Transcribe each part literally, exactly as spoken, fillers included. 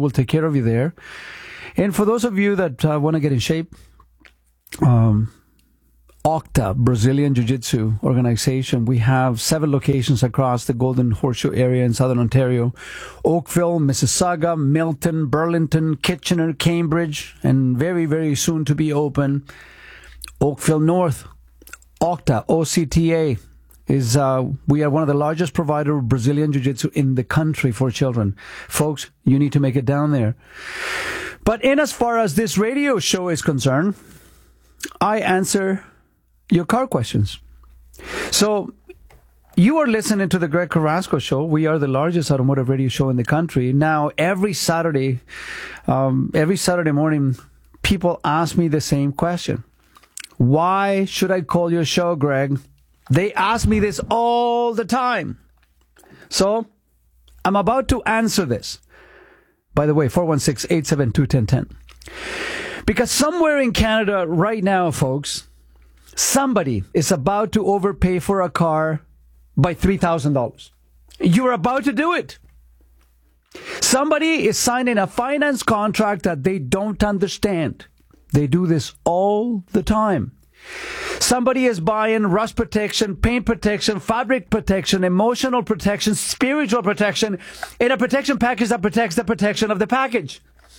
will take care of you there. And for those of you that uh, want to get in shape, um, Octa, Brazilian Jiu-Jitsu organization. We have seven locations across the Golden Horseshoe area in Southern Ontario. Oakville, Mississauga, Milton, Burlington, Kitchener, Cambridge, and very, very soon to be open, Oakville North. Octa, O C T A, is uh, we are one of the largest provider of Brazilian Jiu-Jitsu in the country for children. Folks, you need to make it down there. But in as far as this radio show is concerned, I answer your car questions. So you are listening to the Greg Carrasco Show. We are the largest automotive radio show in the country. Now, every Saturday, um, every Saturday morning, people ask me the same question. Why should I call your show, Greg? They ask me this all the time. So I'm about to answer this. By the way, four one six, eight seven two, one zero one zero. Because somewhere in Canada right now, folks, somebody is about to overpay for a car by three thousand dollars. You're about to do it. Somebody is signing a finance contract that they don't understand. They do this all the time. Somebody is buying rust protection, paint protection, fabric protection, emotional protection, spiritual protection in a protection package that protects the protection of the package.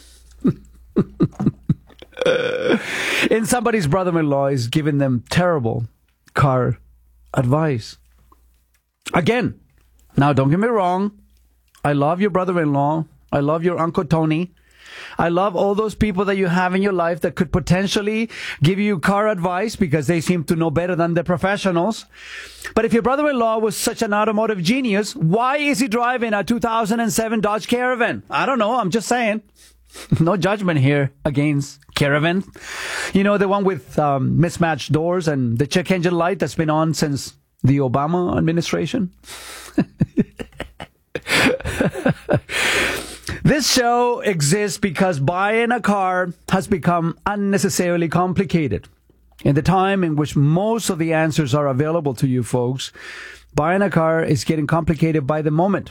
And somebody's brother-in-law is giving them terrible car advice. Again, now don't get me wrong. I love your brother-in-law. I love your Uncle Tony. I love all those people that you have in your life that could potentially give you car advice because they seem to know better than the professionals. But if your brother-in-law was such an automotive genius, why is he driving a two thousand seven Dodge Caravan? I don't know. I'm just saying. No judgment here against Caravan. You know, the one with um, mismatched doors and the check engine light that's been on since the Obama administration. This show exists because buying a car has become unnecessarily complicated. In the time in which most of the answers are available to you folks, buying a car is getting complicated by the moment.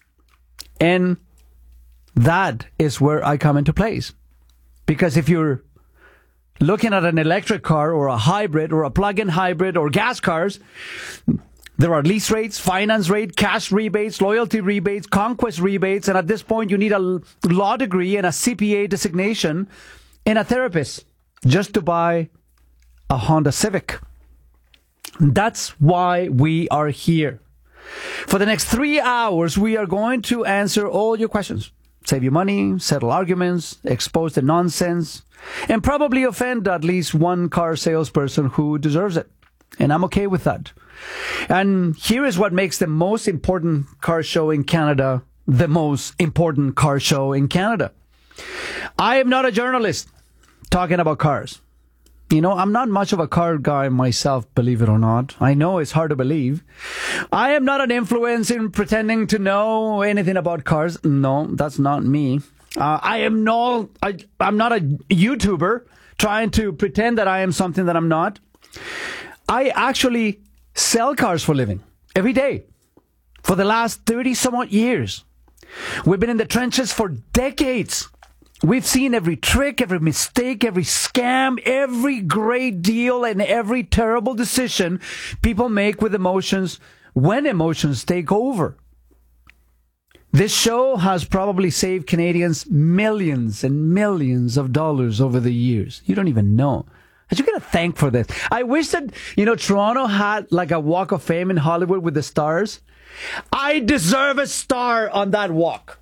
And that is where I come into place. Because if you're looking at an electric car or a hybrid or a plug-in hybrid or gas cars, there are lease rates, finance rate, cash rebates, loyalty rebates, conquest rebates, and at this point you need a law degree and a C P A designation and a therapist just to buy a Honda Civic. That's why we are here. For the next three hours, we are going to answer all your questions. Save you money, settle arguments, expose the nonsense, and probably offend at least one car salesperson who deserves it. And I'm okay with that. And here is what makes the most important car show in Canada the most important car show in Canada. I am not a journalist talking about cars. You know, I'm not much of a car guy myself, believe it or not. I know it's hard to believe. I am not an influencer pretending to know anything about cars. No, that's not me. Uh, I am no, I, I'm not a YouTuber trying to pretend that I am something that I'm not. I actually sell cars for a living every day for the last thirty some odd years. We've been in the trenches for decades. We've seen every trick, every mistake, every scam, every great deal, and every terrible decision people make with emotions when emotions take over. This show has probably saved Canadians millions and millions of dollars over the years. You don't even know. I should get a thank for this. I wish that, you know, Toronto had like a walk of fame in Hollywood with the stars. I deserve a star on that walk.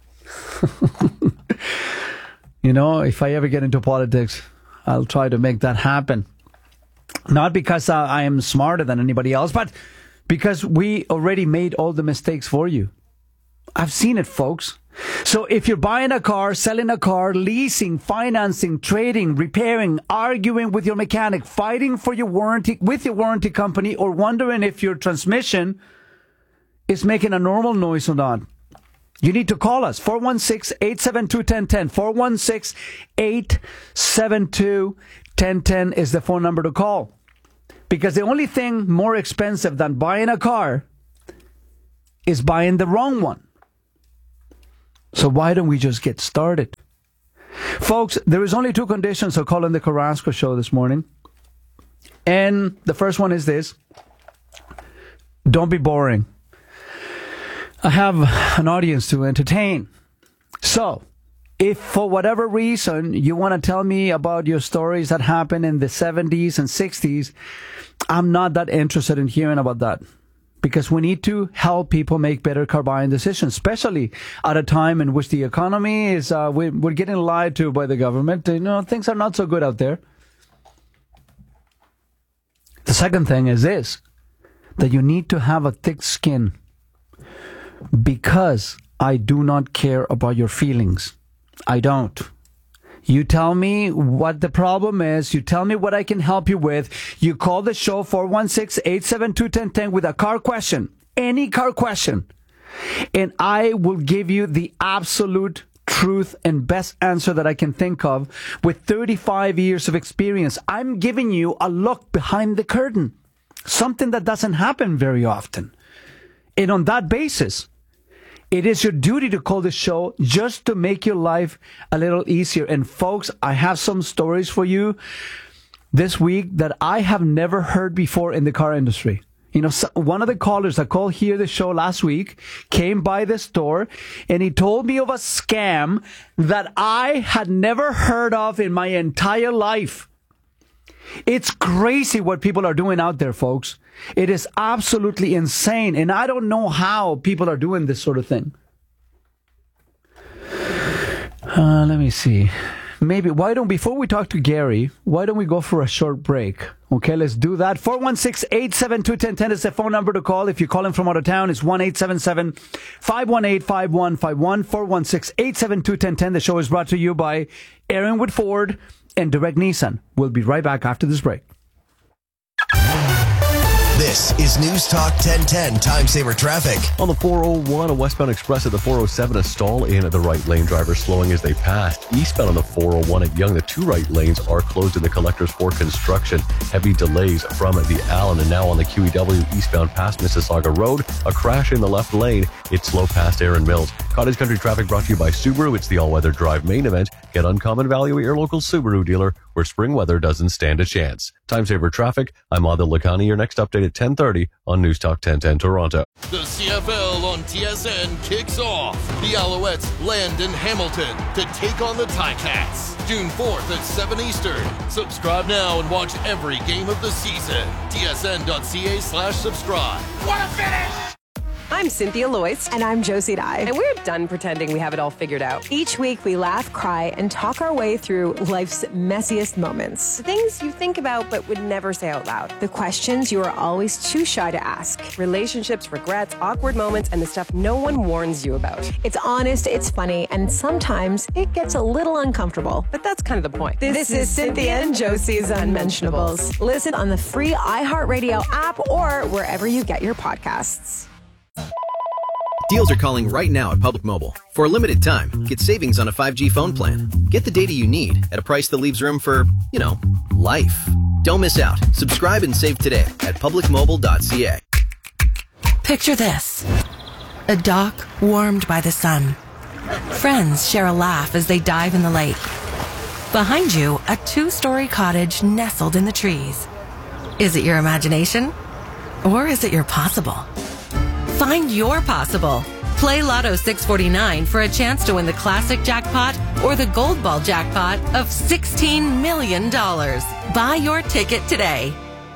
You know, if I ever get into politics, I'll try to make that happen. Not because uh, I am smarter than anybody else, but because we already made all the mistakes for you. I've seen it, folks. So if you're buying a car, selling a car, leasing, financing, trading, repairing, arguing with your mechanic, fighting for your warranty with your warranty company, or wondering if your transmission is making a normal noise or not, you need to call us. four one six, eight seven two, one zero one zero. four one six, eight seven two, one zero one zero is the phone number to call. Because the only thing more expensive than buying a car is buying the wrong one. So why don't we just get started? Folks, there is only two conditions of calling the Carrasco Show this morning. And the first one is this. Don't be boring. I have an audience to entertain. So, if for whatever reason you want to tell me about your stories that happened in the seventies and sixties, I'm not that interested in hearing about that. Because we need to help people make better car buying decisions, especially at a time in which the economy is, uh, we, we're getting lied to by the government. You know, things are not so good out there. The second thing is this, that you need to have a thick skin, because I do not care about your feelings. I don't. You tell me what the problem is. You tell me what I can help you with. You call the show four one six, eight seven two, one zero one zero with a car question, any car question, and I will give you the absolute truth and best answer that I can think of with thirty-five years of experience. I'm giving you a look behind the curtain, something that doesn't happen very often. And on that basis, it is your duty to call the show just to make your life a little easier. And folks, I have some stories for you this week that I have never heard before in the car industry. You know, so one of the callers that called here the show last week came by the store and he told me of a scam that I had never heard of in my entire life. It's crazy what people are doing out there, folks. It is absolutely insane. And I don't know how people are doing this sort of thing. Uh, let me see. Maybe, why don't, before we talk to Gary, why don't we go for a short break? Okay, let's do that. four one six, eight seven two, one zero one zero is the phone number to call. If you're calling from out of town, it's one eight seven seven, five one eight, five one five one, four one six, eight seven two, one zero one zero. The show is brought to you by Aaron Wood Ford and Direct Nissan. We'll be right back after this break. This is News Talk ten ten Time Saver Traffic. On the four oh one, a westbound express at the four oh seven, a stall in at the right lane. Drivers slowing as they pass. Eastbound on the four oh one at Yonge, the two right lanes are closed in the collectors for construction. Heavy delays from the Allen, and now on the Q E W eastbound past Mississauga Road. A crash in the left lane. It's slow past Erin Mills. Cottage Country Traffic brought to you by Subaru. It's the all-weather drive main event. Get uncommon value at your local Subaru dealer, where spring weather doesn't stand a chance. Time Saver Traffic. I'm Adil Lakhani. Your next update at ten thirty on News Talk ten ten Toronto. The C F L on T S N kicks off. The Alouettes land in Hamilton to take on the Ticats. June fourth at seven Eastern. Subscribe now and watch every game of the season. tsn.ca slash subscribe. What a finish! I'm Cynthia Loyce. And I'm Josie Dye. And we're done pretending we have it all figured out. Each week we laugh, cry, and talk our way through life's messiest moments. The things you think about but would never say out loud. The questions you are always too shy to ask. Relationships, regrets, awkward moments, and the stuff no one warns you about. It's honest, it's funny, and sometimes it gets a little uncomfortable. But that's kind of the point. This, this is Cynthia and Josie's Unmentionables. Listen on the free iHeartRadio app or wherever you get your podcasts. Deals are calling right now at Public Mobile. For a limited time, get savings on a five G phone plan. Get the data you need at a price that leaves room for, you know, life. Don't miss out. Subscribe and save today at public mobile dot c a. Picture this. A dock warmed by the sun. Friends share a laugh as they dive in the lake. Behind you, a two-story cottage nestled in the trees. Is it your imagination? Or is it your possible? Find your possible. Play Lotto six forty-nine for a chance to win the classic jackpot or the gold ball jackpot of sixteen million dollars. Buy your ticket today.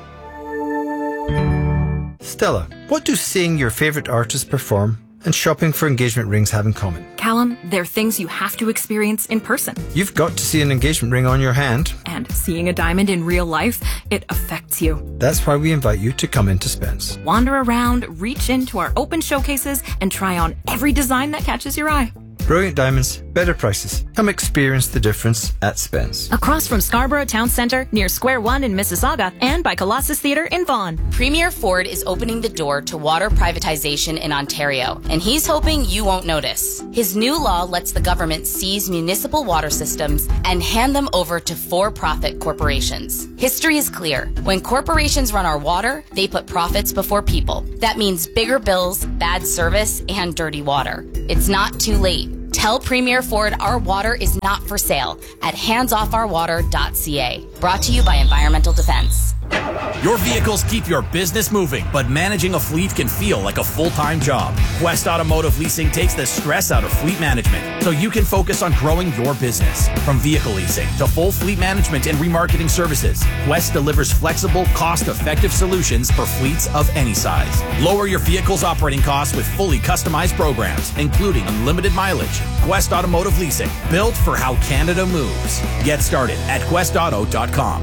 Stella, what do seeing your favorite artist perform and shopping for engagement rings have in common? Callum, they're things you have to experience in person. You've got to see an engagement ring on your hand. And seeing a diamond in real life, it affects you. That's why we invite you to come into Spence. Wander around, reach into our open showcases, and try on every design that catches your eye. Brilliant diamonds, better prices. Come experience the difference at Spence. Across from Scarborough Town Centre, near Square One in Mississauga, and by Colossus Theatre in Vaughan. Premier Ford is opening the door to water privatization in Ontario, and he's hoping you won't notice. His new law lets the government seize municipal water systems and hand them over to for-profit corporations. History is clear. When corporations run our water, they put profits before people. That means bigger bills, bad service, and dirty water. It's not too late. Tell Premier Ford our water is not for sale at hands off our water dot c a. Brought to you by Environmental Defense. Your vehicles keep your business moving, but managing a fleet can feel like a full-time job. Quest Automotive Leasing takes the stress out of fleet management so you can focus on growing your business. From vehicle leasing to full fleet management and remarketing services, Quest delivers flexible, cost-effective solutions for fleets of any size. Lower your vehicle's operating costs with fully customized programs, including unlimited mileage. Quest Automotive Leasing, built for how Canada moves. Get started at quest auto dot com.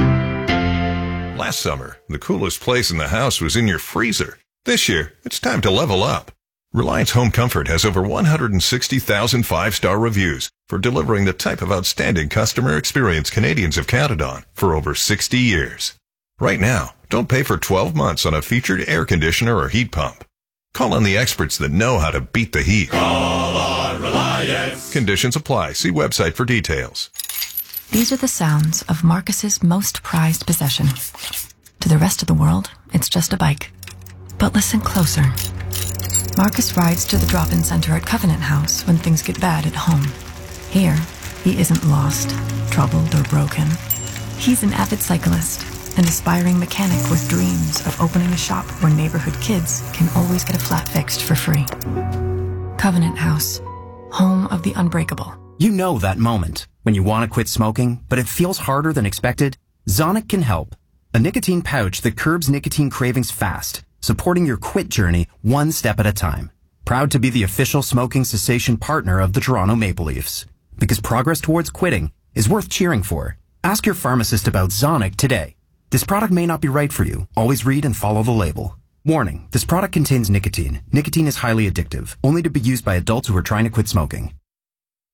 Last summer, the coolest place in the house was in your freezer. This year, it's time to level up. Reliance Home Comfort has over one hundred sixty thousand five-star reviews for delivering the type of outstanding customer experience Canadians have counted on for over sixty years. Right now, don't pay for twelve months on a featured air conditioner or heat pump. Call on the experts that know how to beat the heat. Call on Reliance. Conditions apply. See website for details. These are the sounds of Marcus's most prized possession. To the rest of the world, it's just a bike. But listen closer. Marcus rides to the drop-in center at Covenant House when things get bad at home. Here, he isn't lost, troubled, or broken. He's an avid cyclist, an aspiring mechanic with dreams of opening a shop where neighborhood kids can always get a flat fixed for free. Covenant House, home of the unbreakable. You know that moment when you want to quit smoking, but it feels harder than expected? Zonic can help. A nicotine pouch that curbs nicotine cravings fast, supporting your quit journey one step at a time. Proud to be the official smoking cessation partner of the Toronto Maple Leafs. Because progress towards quitting is worth cheering for. Ask your pharmacist about Zonic today. This product may not be right for you. Always read and follow the label. Warning, this product contains nicotine. Nicotine is highly addictive, only to be used by adults who are trying to quit smoking.